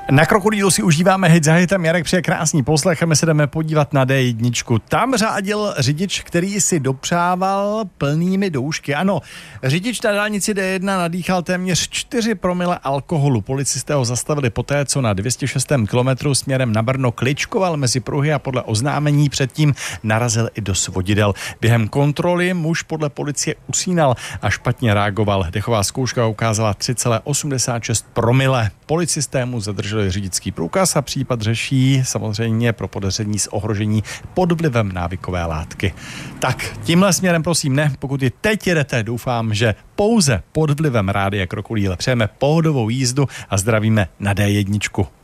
Na Krokodýlu si užíváme hit za hitem, Jarek přeje krásný poslech a my se jdeme podívat na D1. Tam řádil řidič, který si dopřával plnými doušky. Ano, řidič na dálnici D1 nadýchal téměř 4 promile alkoholu. Policisté ho zastavili poté, co na 206. kilometru směrem na Brno kličkoval mezi pruhy a podle oznámení předtím narazil i do svodidel. Během kontroly muž podle policie usínal a špatně reagoval. Dechová zkouška ukázala 3,86 promile. Policisté mu zadrželi řidičský průkaz a případ řeší samozřejmě pro podezření z ohrožení pod vlivem návykové látky. Tak, tímhle směrem prosím ne, pokud i teď jedete, doufám, že pouze pod vlivem Rádia Krokodýl. Přejeme pohodovou jízdu a zdravíme na D1.